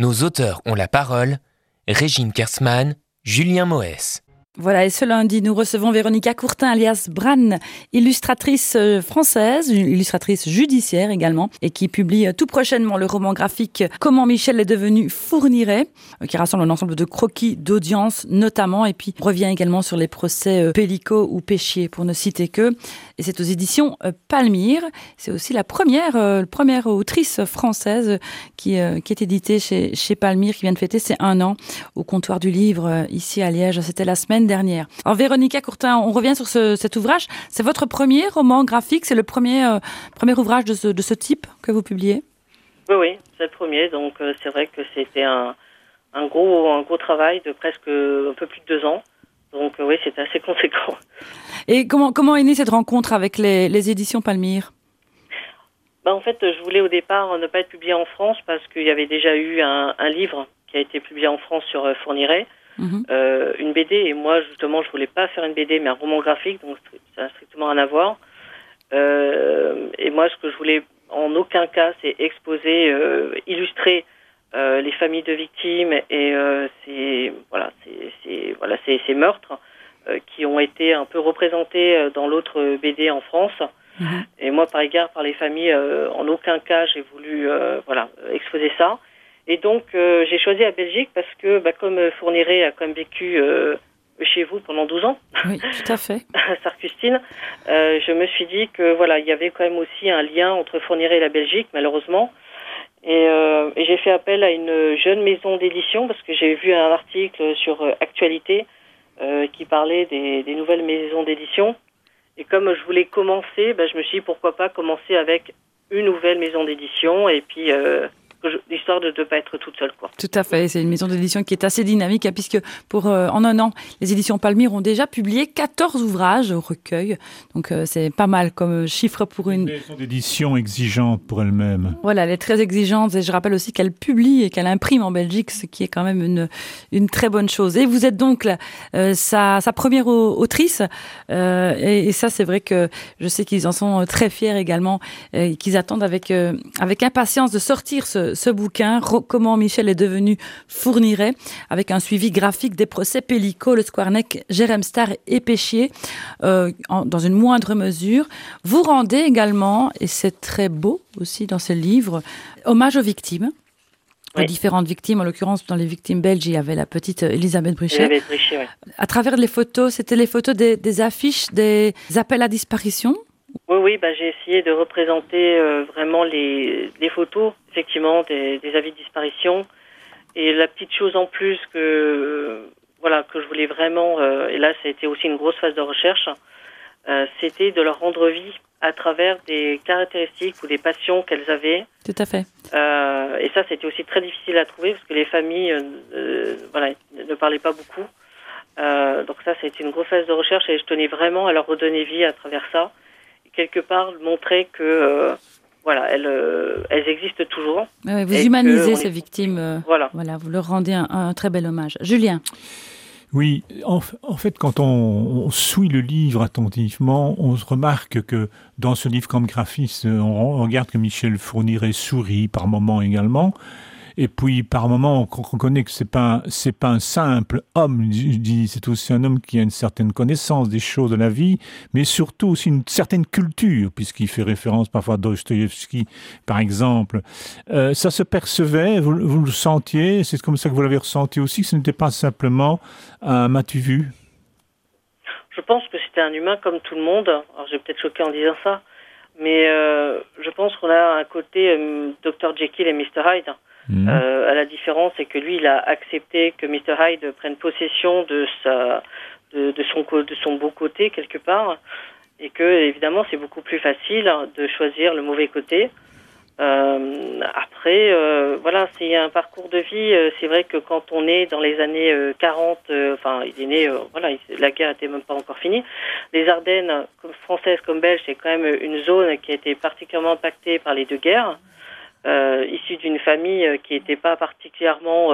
Nos auteurs ont la parole. Régine Kersman, Julien Moès. Voilà, et ce lundi, nous recevons Véronica Courtin, alias Bran, illustratrice française, illustratrice judiciaire également, et qui publie tout prochainement le roman graphique « Comment Michel est devenu Fourniret », qui rassemble un ensemble de croquis d'audience notamment, et puis revient également sur les procès Pellicot ou Péchier, pour ne citer que. Et c'est aux éditions Palmyre. C'est aussi la première autrice française qui est éditée chez Palmyre, qui vient de fêter ses 1 an au comptoir du livre ici à Liège. C'était la semaine dernière. Alors Véronica Courtin, on revient sur cet ouvrage. C'est votre premier roman graphique, c'est le premier ouvrage de ce type que vous publiez? Oui, c'est le premier. Donc c'est vrai que c'était un gros travail de presque un peu plus de 2 ans. Donc oui, c'était assez conséquent. Et comment est née cette rencontre avec les éditions Palmyre? En fait, je voulais au départ ne pas être publié en France parce qu'il y avait déjà eu un livre qui a été publié en France sur Fourniret. Une BD, et moi justement je voulais pas faire une BD mais un roman graphique, donc ça n'a strictement rien à voir. Et moi ce que je voulais en aucun cas c'est exposer, illustrer les familles de victimes et ces meurtres qui ont été un peu représentés dans l'autre BD en France. Et moi par égard par les familles, en aucun cas j'ai voulu exposer ça. Et donc, j'ai choisi la Belgique parce que, comme Fourniret a quand même vécu chez vous pendant 12 ans, oui, tout à fait, à Sarcustine, je me suis dit que il y avait quand même aussi un lien entre Fourniret et la Belgique, malheureusement. Et j'ai fait appel à une jeune maison d'édition parce que j'ai vu un article sur Actualité qui parlait des nouvelles maisons d'édition. Et comme je voulais commencer, je me suis dit pourquoi pas commencer avec une nouvelle maison d'édition et puis l'histoire de ne pas être toute seule, quoi. Tout à fait, c'est une maison d'édition qui est assez dynamique, puisque en 1 an, les éditions Palmyre ont déjà publié 14 ouvrages au recueil. Donc c'est pas mal comme chiffre pour une maison d'édition exigeante pour elle-même. Voilà, elle est très exigeante, et je rappelle aussi qu'elle publie et qu'elle imprime en Belgique, ce qui est quand même une très bonne chose. Et vous êtes donc sa première autrice, et ça c'est vrai que je sais qu'ils en sont très fiers également, et qu'ils attendent avec impatience de sortir ce bouquin, Comment Michel est devenu Fourniret, avec un suivi graphique des procès Pellicot, Le Squarneck, Jérém Star et Péchier, dans une moindre mesure. Vous rendez également, et c'est très beau aussi dans ce livre, hommage aux victimes. Oui. Aux différentes victimes, en l'occurrence dans les victimes belges, il y avait la petite Elisabeth Brichet. Oui. À travers les photos, c'était les photos des affiches, des appels à disparition. Oui, j'ai essayé de représenter vraiment les photos, effectivement, des avis de disparition. Et la petite chose en plus que je voulais vraiment, et là ça a été aussi une grosse phase de recherche, c'était de leur rendre vie à travers des caractéristiques ou des passions qu'elles avaient. Tout à fait. Et ça, c'était aussi très difficile à trouver parce que les familles ne parlaient pas beaucoup. Donc ça a été une grosse phase de recherche et je tenais vraiment à leur redonner vie à travers ça. Quelque part montrer que elles existent toujours. Oui, vous humanisez ces victimes. Voilà, vous leur rendez un très bel hommage. Julien. Oui, en fait, quand on suit le livre attentivement, on se remarque que dans ce livre comme graphiste, on regarde que Michel Fourniret sourit par moments également. Et puis, par moments, on reconnaît que c'est pas un simple homme. Je dis, c'est aussi un homme qui a une certaine connaissance des choses de la vie, mais surtout aussi une certaine culture, puisqu'il fait référence parfois à Dostoïevski, par exemple. Ça se percevait, vous le sentiez, c'est comme ça que vous l'avez ressenti aussi, que ce n'était pas simplement un m'as-tu vu? Je pense que c'était un humain comme tout le monde. Alors, j'ai peut-être choqué en disant ça, mais je pense qu'on a un côté Dr. Jekyll et Mr. Hyde. À la différence, c'est que lui, il a accepté que Mr. Hyde prenne possession de son beau côté quelque part, et que évidemment, c'est beaucoup plus facile de choisir le mauvais côté. Après, c'est un parcours de vie. C'est vrai que quand on est dans les années 40, il est né, la guerre n'était même pas encore finie. Les Ardennes, comme françaises comme belges, c'est quand même une zone qui a été particulièrement impactée par les 2 guerres. Issu d'une famille qui n'était pas particulièrement,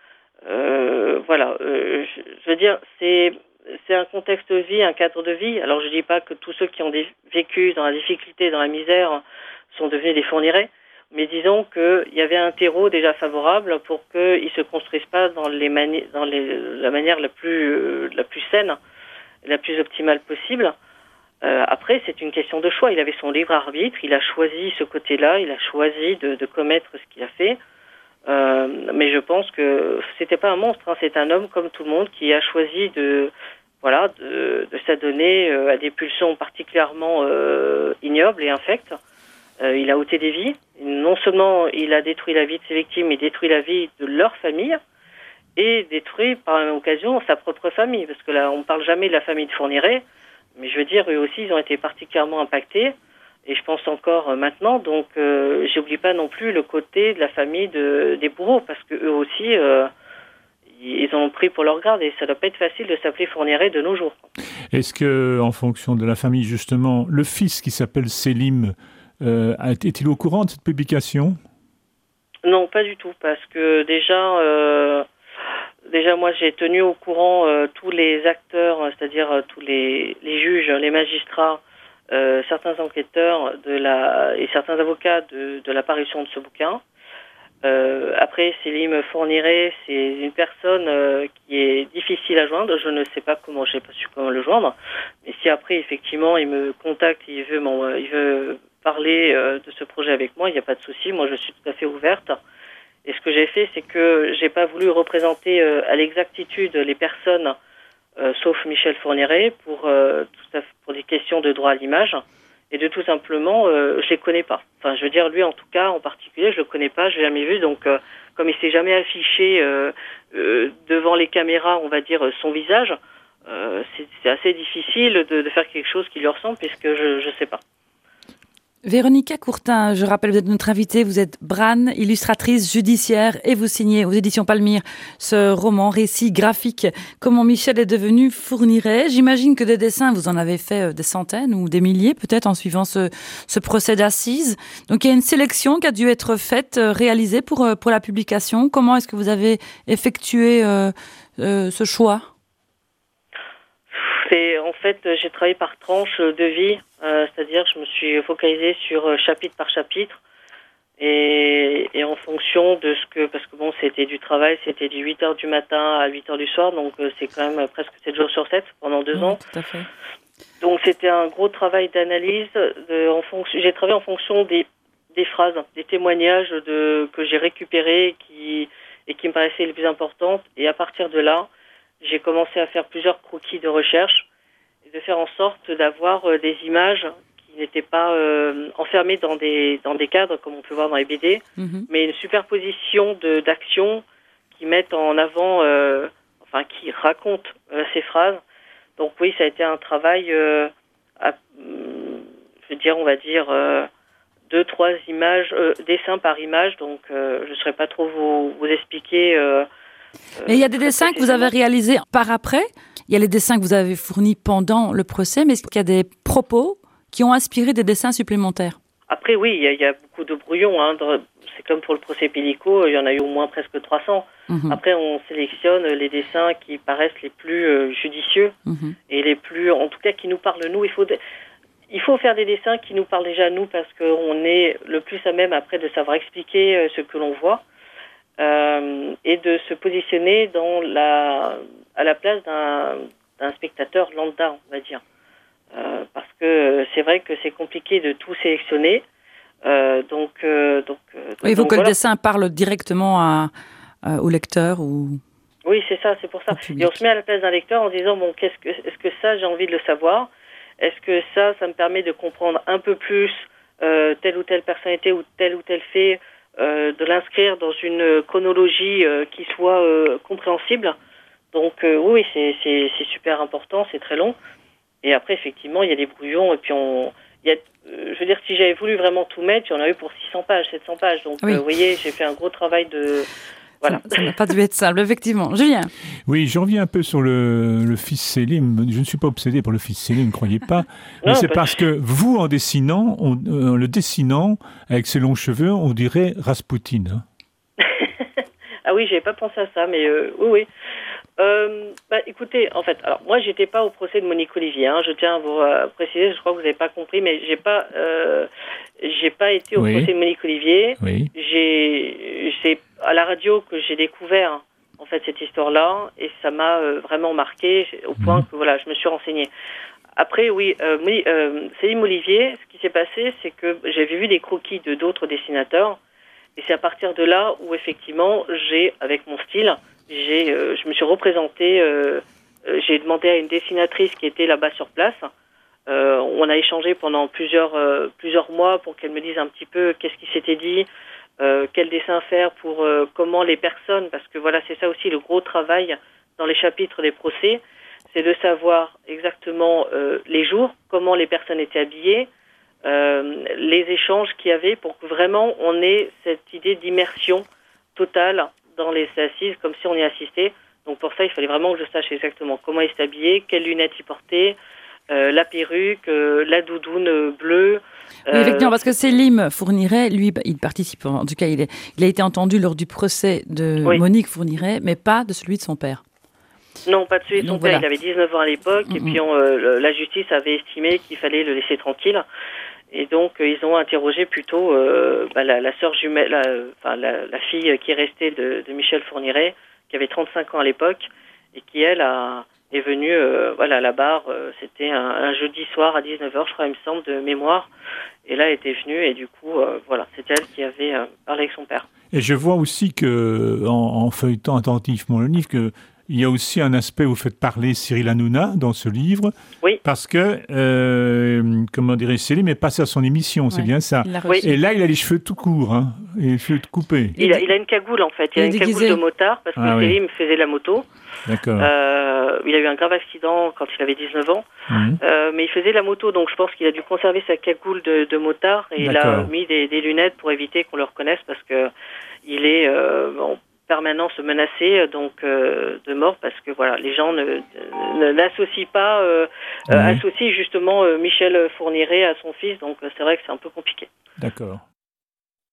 je veux dire, c'est un contexte de vie, un cadre de vie. Alors je dis pas que tous ceux qui ont vécu dans la difficulté, dans la misère, sont devenus des Fourniret. Mais disons qu'il y avait un terreau déjà favorable pour qu'ils ne se construisent pas dans la manière la plus saine, la plus optimale possible. Après, c'est une question de choix. Il avait son libre arbitre, il a choisi ce côté-là, il a choisi de commettre ce qu'il a fait. Mais je pense que c'était pas un monstre, hein, c'est un homme comme tout le monde qui a choisi de s'adonner à des pulsions particulièrement ignobles et infectes. Il a ôté des vies. Non seulement il a détruit la vie de ses victimes, mais détruit la vie de leur famille et détruit par la même occasion sa propre famille. Parce que là, on ne parle jamais de la famille de Fourniret, mais je veux dire, eux aussi, ils ont été particulièrement impactés. Et je pense encore maintenant. Donc, j'oublie pas non plus le côté de la famille des bourreaux, parce que eux aussi, ils ont pris pour leur garde. Et ça doit pas être facile de s'appeler Fourniret de nos jours. Est-ce que, en fonction de la famille, justement, le fils qui s'appelle Selim, est-il au courant de cette publication ? Non, pas du tout, parce que déjà moi j'ai tenu au courant tous les acteurs, c'est-à-dire tous les juges, les magistrats, certains enquêteurs et certains avocats de l'apparition de ce bouquin. Après, Selim Fourniret, c'est une personne qui est difficile à joindre. Je ne sais pas comment, j'ai pas su comment le joindre. Mais si après, effectivement, il me contacte, il veut parler de ce projet avec moi, il n'y a pas de souci. Moi, je suis tout à fait ouverte. Et ce que j'ai fait, c'est que j'ai pas voulu représenter à l'exactitude les personnes, sauf Michel Fourniret, pour des questions de droit à l'image. Et de tout simplement, je les connais pas. Enfin, je veux dire, lui en tout cas, en particulier, je le connais pas, je l'ai jamais vu. Donc, comme il s'est jamais affiché devant les caméras, on va dire son visage, c'est assez difficile de faire quelque chose qui lui ressemble, puisque je sais pas. Véronica Courtin, je rappelle, vous êtes notre invitée, vous êtes Bran, illustratrice judiciaire et vous signez aux éditions Palmyre ce roman, récit graphique, Comment Michel est devenu Fourniret. J'imagine que des dessins, vous en avez fait des centaines ou des milliers peut-être en suivant ce procès d'assises. Donc il y a une sélection qui a dû être faite, réalisée pour la publication. Comment est-ce que vous avez effectué ce choix ? En fait, j'ai travaillé par tranche de vie, c'est-à-dire je me suis focalisée sur chapitre par chapitre et en fonction de parce que bon, c'était du travail, c'était du 8h du matin à 8h du soir, donc c'est quand même presque 7 jours sur 7 pendant 2 ans. Tout à fait. Donc c'était un gros travail d'analyse. J'ai travaillé en fonction des phrases, des témoignages que j'ai récupérés et qui me paraissaient les plus importantes. Et à partir de là, j'ai commencé à faire plusieurs croquis de recherche et de faire en sorte d'avoir des images qui n'étaient pas enfermées dans des cadres comme on peut voir dans les BD, mais une superposition d'actions qui mettent en avant, qui racontent ces phrases. Donc oui, ça a été un travail, on va dire 2-3 images, dessins par image. Donc je ne saurais pas trop vous expliquer. Mais il y a des dessins que vous avez réalisés par après. Il y a les dessins que vous avez fournis pendant le procès, mais est-ce qu'il y a des propos qui ont inspiré des dessins supplémentaires ? Après, oui, il y a beaucoup de brouillons. Hein. C'est comme pour le procès Pellico, il y en a eu au moins presque 300. Après, on sélectionne les dessins qui paraissent les plus judicieux et les plus, en tout cas, qui nous parlent nous. Il faut faire des dessins qui nous parlent déjà à nous parce qu'on est le plus à même après de savoir expliquer ce que l'on voit. Et de se positionner à la place d'un spectateur lambda, on va dire. Parce que c'est vrai que c'est compliqué de tout sélectionner. Il faut que le dessin parle directement au lecteur ou... Oui, c'est ça, c'est pour ça. Et on se met à la place d'un lecteur en disant, bon, est-ce que ça, j'ai envie de le savoir ? Est-ce que ça me permet de comprendre un peu plus telle ou telle personnalité ou tel fait, de l'inscrire dans une chronologie qui soit compréhensible. Donc oui, c'est super important, c'est très long. Et après, effectivement, il y a des brouillons. Et puis, je veux dire, si j'avais voulu vraiment tout mettre, il y en a eu pour 600 pages, 700 pages. Donc, vous voyez, j'ai fait un gros travail de... Voilà. Ça n'a pas dû être simple, effectivement. Julien. Oui, je reviens un peu sur le fils Selim. Je ne suis pas obsédé par le fils Selim, ne croyez pas. Mais c'est parce que vous, en dessinant, le dessinant, avec ses longs cheveux, on dirait Rasputin. Ah oui, j'avais pas pensé à ça, mais oui. Écoutez, en fait, alors moi j'étais pas au procès de Monique Olivier, hein, je tiens à vous préciser, je crois que vous n'avez pas compris, mais j'ai pas été au procès de Monique Olivier. Oui. C'est à la radio que j'ai découvert en fait cette histoire-là et ça m'a vraiment marqué au point que voilà, je me suis renseignée. Après, oui, Céline Olivier, ce qui s'est passé, c'est que j'avais vu des croquis de d'autres dessinateurs et c'est à partir de là où effectivement avec mon style, je me suis représentée, j'ai demandé à une dessinatrice qui était là-bas sur place. On a échangé pendant plusieurs mois pour qu'elle me dise un petit peu qu'est-ce qui s'était dit, quel dessin faire pour comment les personnes, parce que voilà, c'est ça aussi le gros travail dans les chapitres des procès, c'est de savoir exactement les jours, comment les personnes étaient habillées, les échanges qu'il y avait pour que vraiment on ait cette idée d'immersion totale dans les assises, comme si on y assistait. Donc pour ça, il fallait vraiment que je sache exactement comment il s'est habillé, quelles lunettes il portait, la perruque, la doudoune bleue. Oui, effectivement, parce que Célim Fourniret, lui, il participe, en tout cas, il a été entendu lors du procès de Monique Fourniret, mais pas de celui de son père. Non, pas de celui de son père, il avait 19 ans à l'époque, et puis la justice avait estimé qu'il fallait le laisser tranquille. Et donc, ils ont interrogé plutôt la sœur jumelle, la fille qui est restée de Michel Fourniret, qui avait 35 ans à l'époque, et qui, elle, est venue à la barre. C'était un jeudi soir à 19h, je crois, il me semble, de mémoire. Et là, elle était venue, et du coup, c'était elle qui avait parlé avec son père. Et je vois aussi que, en feuilletant attentivement le livre, que il y a aussi un aspect où vous faites parler Cyril Hanouna dans ce livre, parce que, comment dirais-je, Célim est passé à son émission, c'est bien ça. Et là, il a les cheveux tout courts, hein, et les cheveux coupés. Il a une cagoule, en fait. Il a une cagoule de motard, parce que Célim faisait la moto. D'accord. Il a eu un grave accident quand il avait 19 ans, mais il faisait la moto, donc je pense qu'il a dû conserver sa cagoule de motard, et il a mis des lunettes pour éviter qu'on le reconnaisse, parce que il est en permanence menacé de mort, parce que voilà, les gens n'associent pas associent justement Michel Fourniret à son fils, donc c'est vrai que c'est un peu compliqué. D'accord.